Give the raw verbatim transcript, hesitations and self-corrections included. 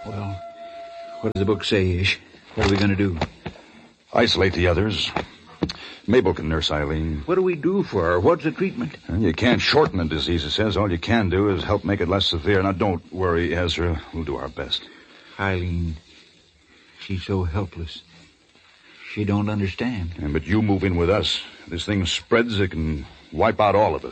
Well, what does the book say, Ish? What are we going to do? Isolate the others. Mabel can nurse Eileen. What do we do for her? What's the treatment? You can't shorten the disease, it says. All you can do is help make it less severe. Now, don't worry, Ezra. We'll do our best. Eileen, she's so helpless. She don't understand. Yeah, but you move in with us. If this thing spreads, it can wipe out all of us.